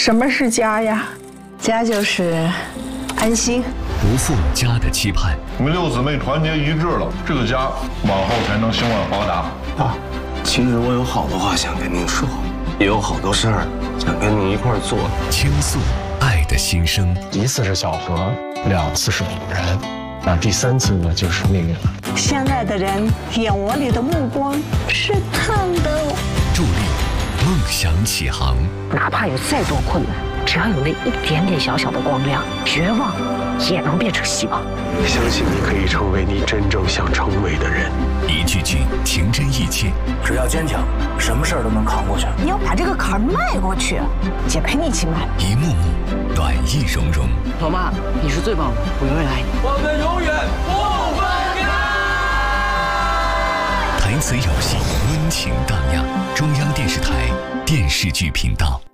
什么是家呀？ 家就是安心， 不负家的期盼。 你们六姊妹团结一致了，这个家往后才能兴旺发达。 爸，其实我有好多话想跟您说，也有好多事儿想跟您一块儿做。 倾诉爱的心声。 1次是小河，2次是偶然，那第3次呢就是命运了。 现在的人眼窝里的目光是烫的。 助力梦想起航。 哪怕有再多困难，只要有那一点点小小的光亮，绝望也能变成希望。 相信你可以成为你真正想成为的人。 一句句情真意切， 只要坚强，什么事儿都能扛过去。 你要把这个坎儿迈过去，姐陪你一起迈。 一幕幕暖意融融。 老妈，你是最棒的，我永远爱你。 我们永远不分开。 台词有戏，温情荡漾。中央电视台电视剧频道。